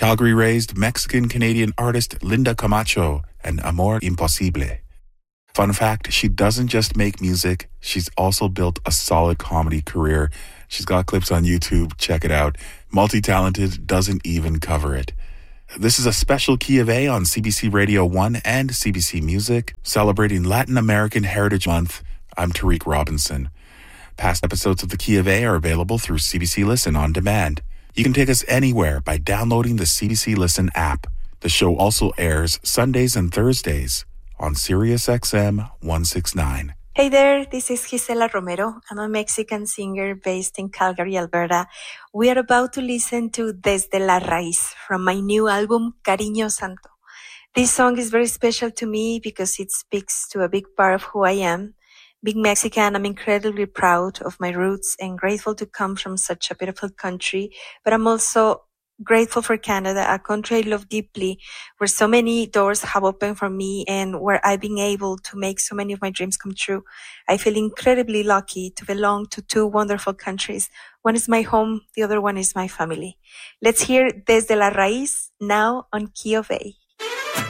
Calgary-raised Mexican-Canadian artist Linda Camacho and Amor Imposible. Fun fact, she doesn't just make music, she's also built a solid comedy career. She's got clips on YouTube, check it out. Multi-talented, doesn't even cover it. This is a special Key of A on CBC Radio 1 and CBC Music, celebrating Latin American Heritage Month. I'm Tariq Robinson. Past episodes of the Key of A are available through CBC Listen on demand. You can take us anywhere by downloading the CBC Listen app. The show also airs Sundays and Thursdays on Sirius XM 169. Hey there, this is Gisela Romero. I'm a Mexican singer based in Calgary, Alberta. We are about to listen to Desde la Raíz from my new album, Cariño Santo. This song is very special to me because it speaks to a big part of who I am. Being Mexican, I'm incredibly proud of my roots and grateful to come from such a beautiful country, but I'm also grateful for Canada, a country I love deeply, where so many doors have opened for me and where I've been able to make so many of my dreams come true. I feel incredibly lucky to belong to two wonderful countries. One is my home, the other one is my family. Let's hear Desde la Raíz now on Key of A.